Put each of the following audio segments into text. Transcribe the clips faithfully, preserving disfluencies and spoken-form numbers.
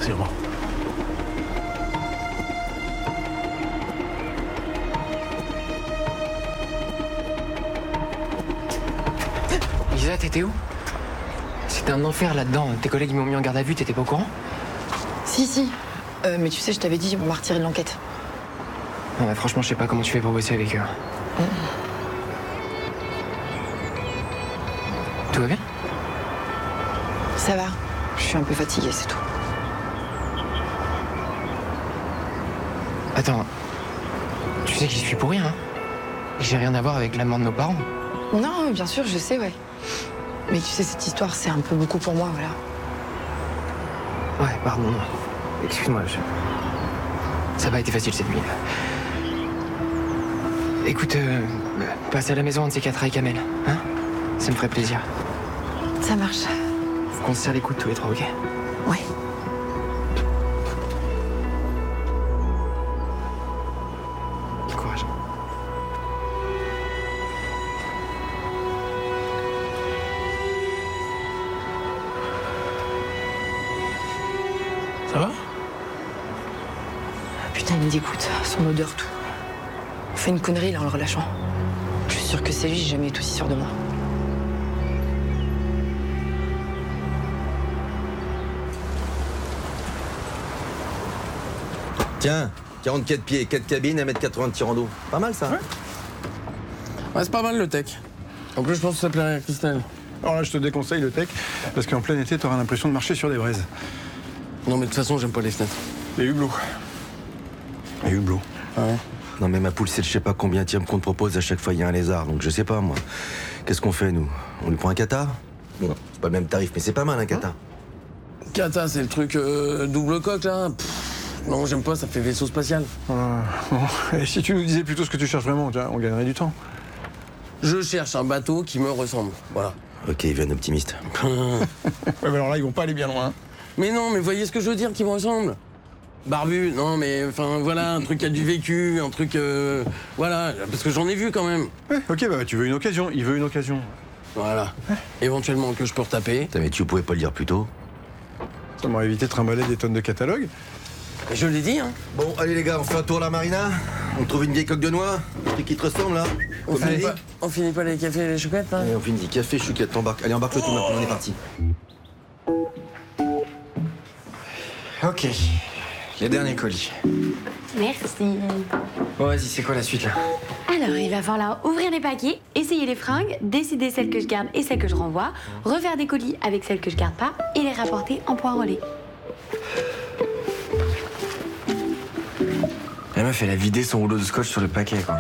Merci, au revoir. Lisa, t'étais où? C'était un enfer là-dedans. Tes collègues m'ont mis en garde à vue, t'étais pas au courant? Si, si. Euh, mais tu sais, je t'avais dit, on m'a retiré de l'enquête. Non, mais franchement, je sais pas comment tu fais pour bosser avec eux. Mmh. Tout va bien? Ça va. Je suis un peu fatiguée, c'est tout. Attends. Tu sais que j'y suis pour rien, hein? J'ai rien à voir avec la mort de nos parents. Non, bien sûr, je sais, ouais. Mais tu sais, cette histoire, c'est un peu beaucoup pour moi, voilà. Ouais, pardon. Excuse-moi, je... ça n'a pas été facile cette nuit. Écoute, euh, passe à la maison un de ces quatre avec Amel, hein? Ça me ferait plaisir. Ça marche. Faut qu'on se serre les coudes tous les trois, ok? Ouais. Courage. Ça va? Putain, il me dégoûte. Son odeur, tout. On fait une connerie, là, en le relâchant. Je suis sûre que c'est lui, j'ai jamais été aussi sûre de moi. Tiens, quarante-quatre pieds, quatre cabines, un mètre quatre-vingts de tirant d'eau. Pas mal, ça. Ouais. Ouais, c'est pas mal le tech. En plus, je pense que ça plairait à Christelle. Alors là, je te déconseille le tech, parce qu'en plein été, t'auras l'impression de marcher sur des braises. Non, mais de toute façon, j'aime pas les fenêtres. Les hublots. Les hublots. Ah ouais. Non, mais ma poule, c'est je sais pas combien tiens qu'on te propose, à chaque fois, il y a un lézard. Donc, je sais pas, moi. Qu'est-ce qu'on fait, nous? On lui prend un kata? Bon, c'est pas le même tarif, mais c'est pas mal, un kata. Kata, c'est le truc euh, double coque, là. Pff, non, j'aime pas, ça fait vaisseau spatial. Euh, bon. Et si tu nous disais plutôt ce que tu cherches vraiment, tiens, on gagnerait du temps. Je cherche un bateau qui me ressemble, voilà. Ok, il vient optimiste. Ouais, mais alors là, ils vont pas aller bien loin. Mais non, mais voyez ce que je veux dire, qui me ressemble. Barbu, non, mais enfin, voilà, un truc qui a du vécu, un truc... Euh, voilà, parce que j'en ai vu quand même. Ouais, ok, bah tu veux une occasion, il veut une occasion. Voilà. Éventuellement que je peux retaper. Putain, mais tu pouvais pas le dire plus tôt. Ça m'aurait évité de trimballer des tonnes de catalogues. Et je l'ai dit, hein. Bon, allez, les gars, on fait un tour à la marina. On trouve une vieille coque de noix, un truc qui te ressemble, là. On Comme finit, dit. pas, on finit pas les cafés et les chouquettes, là. Allez, on finit. Café, chouquette, t'embarques. Allez, embarque le tout maintenant, on est parti. Ok. Les derniers colis. Merci. Bon, vas-y, c'est quoi la suite, là? Alors, il va falloir ouvrir les paquets, essayer les fringues, décider celles que je garde et celles que je renvoie, refaire des colis avec celles que je garde pas et les rapporter en point relais. La meuf, elle a vidé son rouleau de scotch sur le paquet, quoi.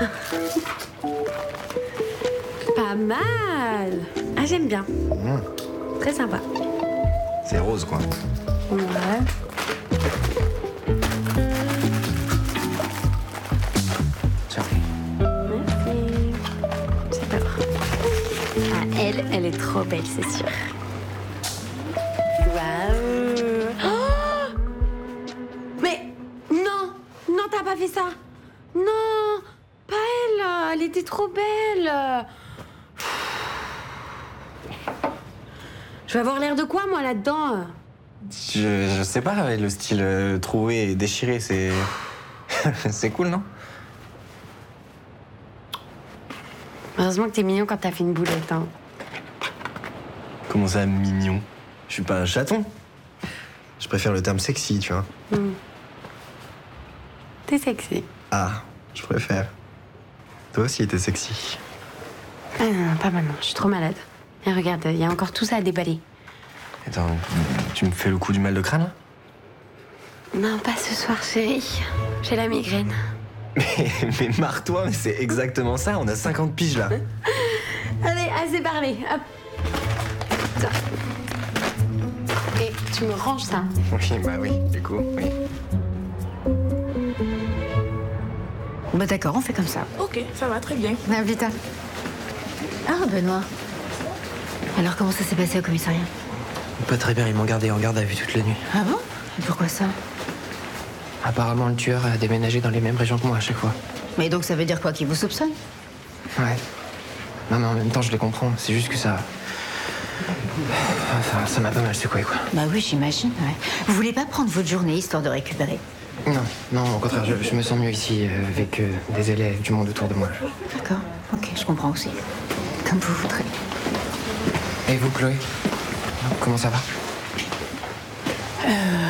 Pas mal. Ah, j'aime bien. Mmh. Très sympa. C'est rose, quoi. Ouais. Tiens. Merci. C'est pas vrai. Ah, elle, elle est trop belle, c'est sûr. Waouh. Oh, mais non, non, t'as pas fait ça. Non, pas elle. Elle était trop belle. Je vais avoir l'air de quoi, moi, là-dedans? Je, je sais pas, le style euh, troué et déchiré, c'est... c'est cool, non? Heureusement que t'es mignon quand t'as fait une boulette, hein. Comment ça, mignon? Je suis pas un chaton. Je préfère le terme sexy, tu vois. Mm. T'es sexy. Ah, je préfère. Toi aussi, t'es sexy. Ah non, non, pas maintenant, je suis trop malade. Et regarde, il y a encore tout ça à déballer. Attends, tu me fais le coup du mal de crâne, là? Non, pas ce soir, chérie. J'ai la migraine. Mais, mais marre-toi, mais c'est exactement ça, on a cinquante piges, là. Allez, assez parlé. Hop. Ça. Et tu me ranges ça. Oui, bah oui, du coup, oui. Bah d'accord, on fait comme ça. Ok, ça va très bien. Ah putain. Ah, Benoît. Alors, comment ça s'est passé au commissariat? Pas très bien, ils m'ont gardé en garde à vue toute la nuit. Ah bon? Et pourquoi ça? Apparemment, le tueur a déménagé dans les mêmes régions que moi à chaque fois. Mais donc ça veut dire quoi? Qu'il vous soupçonne? Ouais. Non, mais en même temps, je les comprends. C'est juste que ça... Ça, ça m'a pas mal secoué, quoi. Bah oui, j'imagine, ouais. Vous voulez pas prendre votre journée histoire de récupérer? Non, non, au contraire, je, je me sens mieux ici, euh, avec euh, des élèves, du monde autour de moi. D'accord, ok, je comprends aussi. Comme vous voudrez. Et vous, Chloé? Comment ça va? Euh...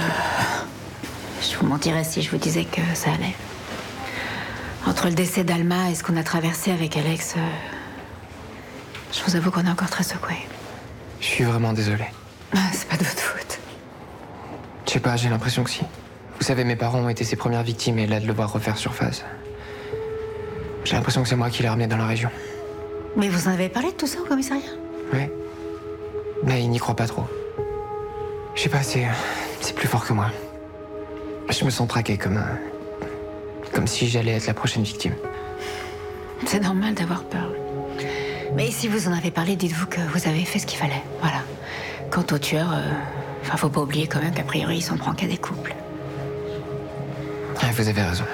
Je vous mentirais si je vous disais que ça allait. Entre le décès d'Alma et ce qu'on a traversé avec Alex, euh... je vous avoue qu'on est encore très secoués. Je suis vraiment désolé. Ah, c'est pas de votre faute. Je sais pas, j'ai l'impression que si. Vous savez, mes parents ont été ses premières victimes et là, de le voir refaire surface. J'ai l'impression que c'est moi qui l'ai ramené dans la région. Mais vous en avez parlé de tout ça au commissariat? Oui. Mais il n'y croit pas trop. Je sais pas, c'est. c'est plus fort que moi. Je me sens traqué comme. un... comme si j'allais être la prochaine victime. C'est normal d'avoir peur. Mais si vous en avez parlé, dites-vous que vous avez fait ce qu'il fallait. Voilà. Quant au tueur, euh... enfin, faut pas oublier quand même qu'a priori, il s'en prend qu'à des couples. Ah, vous avez raison.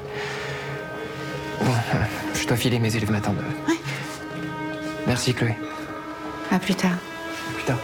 Bon, euh, je dois filer, mes élèves m'attendent. Ouais. Merci, Chloé. À plus tard. Plus tard.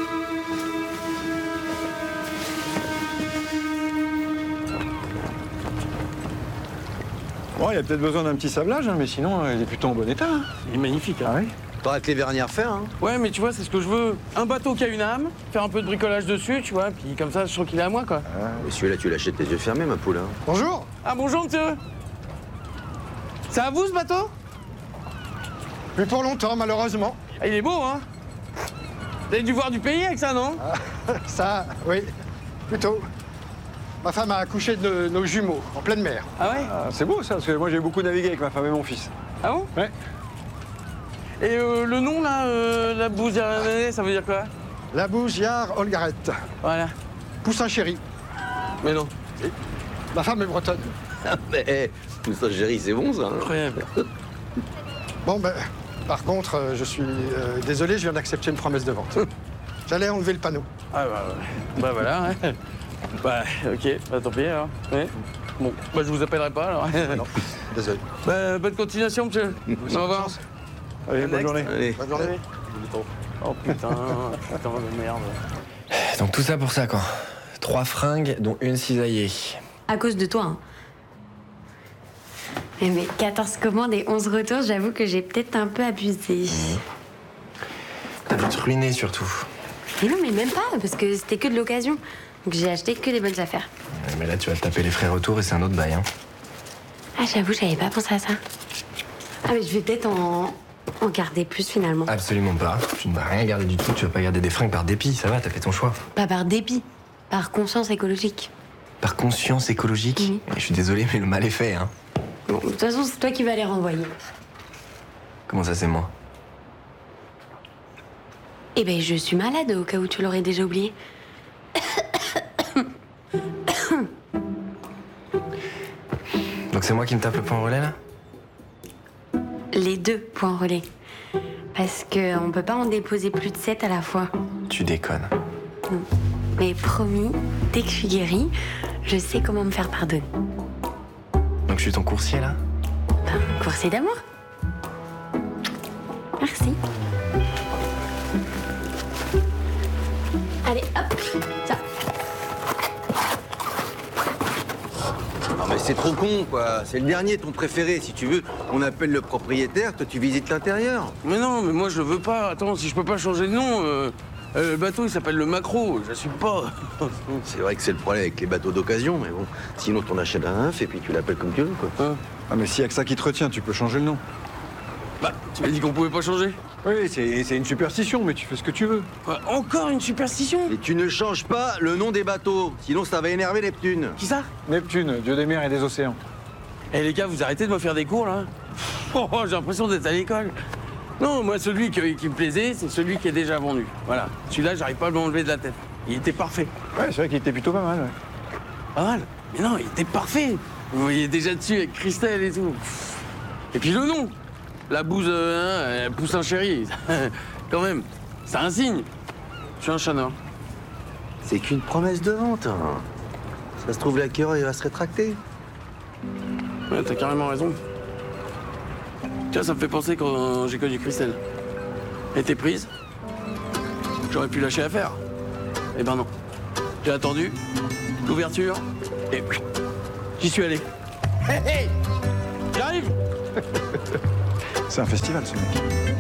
Bon, il a peut-être besoin d'un petit sablage, hein, mais sinon, euh, il est plutôt en bon état. Hein. Il est magnifique, hein. Ah oui? T'auras que les vernis à refaire, hein. Ouais, mais tu vois, c'est ce que je veux. Un bateau qui a une âme, faire un peu de bricolage dessus, tu vois, puis comme ça, je sens qu'il est à moi, quoi. Et celui-là, tu l'achètes les yeux fermés, ma poule, hein. Bonjour. Ah, bonjour, monsieur. C'est à vous, ce bateau? Plus pour longtemps, malheureusement. Ah, il est beau, hein? Vous avez dû voir du pays avec ça, non? Ça, oui, plutôt. Ma femme a accouché de nos jumeaux, en pleine mer. Ah ouais? Ah, c'est beau ça, parce que moi j'ai beaucoup navigué avec ma femme et mon fils. Ah bon? Ouais. Et euh, le nom, là, euh, la bouse ça veut dire quoi? La Bougiard Olgaret, Voilà. poussin chéri. Mais non. Ma femme est bretonne. Mais, eh, tout ça, Géry, c'est bon, ça, hein. Incroyable. Bon, ben, par contre, euh, je suis euh, désolé, je viens d'accepter une promesse de vente. J'allais enlever le panneau. Ah bah, bah voilà, ouais. Bah, ok, bah tant pis, alors. Ouais. Bon, bah je vous appellerai pas, alors. Non, désolé. Bah, bonne continuation, monsieur. Au revoir. Allez, bonne Next. journée. Allez. Bonne journée. Oh putain, putain de merde. Donc tout ça pour ça, quoi. Trois fringues, dont une cisaillée. À cause de toi, hein. Mais, mais quatorze commandes et onze retours, j'avoue que j'ai peut-être un peu abusé. T'as dû te ruiner, surtout. Mais non, mais même pas, parce que c'était que de l'occasion. Donc j'ai acheté que des bonnes affaires. Ouais, mais là, tu vas te taper les frais retour et c'est un autre bail, hein. Ah, j'avoue, j'avais pas pensé à ça. Ah, mais je vais peut-être en... en garder plus, finalement. Absolument pas. Tu ne vas rien garder du tout, tu vas pas garder des fringues par dépit, ça va, t'as fait ton choix. Pas par dépit, par conscience écologique. Par conscience écologique. Oui. Et je suis désolé, mais le mal est fait, hein. Bon, de toute façon, c'est toi qui vas les renvoyer. Comment ça, c'est moi? Eh ben, je suis malade, au cas où tu l'aurais déjà oublié. Donc c'est moi qui me tape le point relais, là? Les deux points relais. Parce qu'on peut pas en déposer plus de sept à la fois. Tu déconnes. Mais promis, dès que je suis guérie, je sais comment me faire pardonner. Donc je suis ton coursier, là? Ben, coursier d'amour. Merci. Allez, hop, ça. Non, mais c'est trop con, quoi. C'est le dernier, ton préféré. Si tu veux, on appelle le propriétaire, toi, tu visites l'intérieur. Mais non, mais moi je le veux pas. Attends, si je peux pas changer de nom, euh, euh, le bateau il s'appelle le Macro, j'assume pas. C'est vrai que c'est le problème avec les bateaux d'occasion, mais bon. Sinon, t'en achètes un neuf et puis tu l'appelles comme tu veux, quoi. Hein? Ah, mais s'il y a que ça qui te retient, tu peux changer le nom. Bah, tu m'as dit qu'on pouvait pas changer? Oui, c'est c'est une superstition, mais tu fais ce que tu veux. Quoi, encore une superstition? Et tu ne changes pas le nom des bateaux, sinon ça va énerver Neptune. Qui ça? Neptune, dieu des mers et des océans. Eh les gars, vous arrêtez de me faire des cours là? Oh, oh, j'ai l'impression d'être à l'école. Non, moi celui qui, qui me plaisait, c'est celui qui est déjà vendu. Voilà. Celui-là, j'arrive pas à m'enlever de la tête. Il était parfait. Ouais, c'est vrai qu'il était plutôt pas mal. Ouais. Pas mal. Mais non, il était parfait. Vous voyez déjà dessus avec Christelle et tout. Et puis le nom. La bouse, euh, hein, poussin chéri. Quand même, c'est un signe. Je suis un chat noir. C'est qu'une promesse de vente. Hein. Ça se trouve, l'acquéreur, il va se rétracter. Ouais, t'as carrément raison. Tiens, ça me fait penser quand j'ai connu Christelle. Elle était prise. J'aurais pu lâcher l'affaire. Eh ben non. J'ai attendu l'ouverture et j'y suis allé. Hey, hey, j'arrive. C'est un festival, ce mec.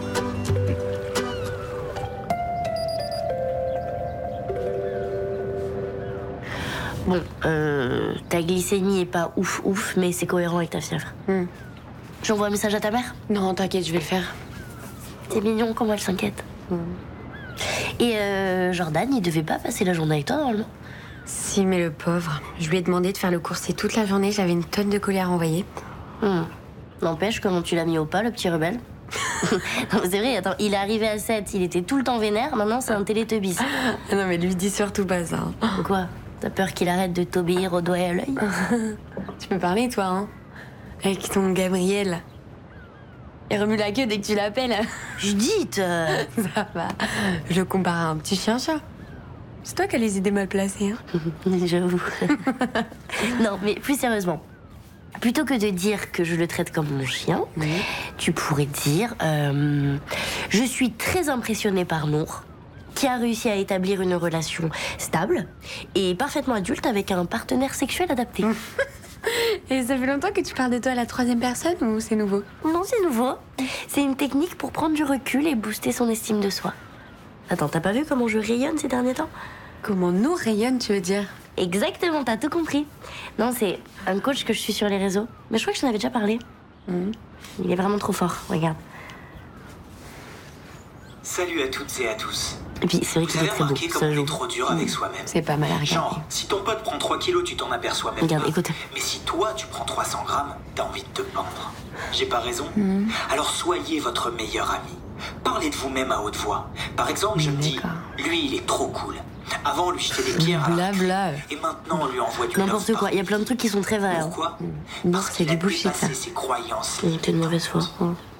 Bon, euh, ta glycémie est pas ouf ouf, mais c'est cohérent avec ta fièvre. Hmm. J'envoie un message à ta mère? Non, t'inquiète, je vais le faire. C'est mignon comment elle s'inquiète. Hmm. Et euh, Jordan, il devait pas passer la journée avec toi normalement? Si, mais le pauvre. Je lui ai demandé de faire le coursier toute la journée, j'avais une tonne de colis à renvoyer. Hmm. N'empêche, comment tu l'as mis au pas, le petit rebelle? Non, c'est vrai, attends, il est arrivé à sept, il était tout le temps vénère, maintenant c'est un télétubbies. Non, mais lui dis surtout pas ça. Quoi? T'as peur qu'il arrête de t'obéir au doigt et à l'œil? Tu peux parler, toi, hein? Avec ton Gabriel. Il remue la queue dès que tu l'appelles. Judith euh... Ça va. Je le compare à un petit chien-chat. C'est toi qui as les idées mal placées, hein? J'avoue. Non, mais plus sérieusement. Plutôt que de dire que je le traite comme mon chien, oui. Tu pourrais dire euh, je suis très impressionnée par Nour, qui a réussi à établir une relation stable et parfaitement adulte avec un partenaire sexuel adapté. Et ça fait longtemps que tu parles de toi à la troisième personne ou c'est nouveau? Non, c'est nouveau. C'est une technique pour prendre du recul et booster son estime de soi. Attends, t'as pas vu comment je rayonne ces derniers temps? Comment nous rayonne, tu veux dire? Exactement, t'as tout compris. Non, c'est un coach que je suis sur les réseaux. Mais je crois que je t'en avais déjà parlé. Mmh. Il est vraiment trop fort, regarde. Salut à toutes et à tous. Et puis c'est vrai qu'il est très beau. Vous avez remarqué comme on est trop dur avec soi-même. C'est pas mal à regarder. Genre, si ton pote prend trois kilos, tu t'en aperçois même Regarde, pas. écoute. Mais si toi, tu prends trois cents grammes, t'as envie de te pendre. J'ai pas raison? Mmh. Alors soyez votre meilleur ami. Parlez de vous-même à haute voix. Par exemple, je me dis, lui, il est trop cool. Avant, on lui jetait des pierres à la Blabla. et maintenant, on lui envoie du N'importe love quoi, il y a plein de trucs qui sont très vrais. Pourquoi? Non, Parce c'est qu'il du a bullshit, ça. dépassé ses croyances. C'est une mauvaise foi.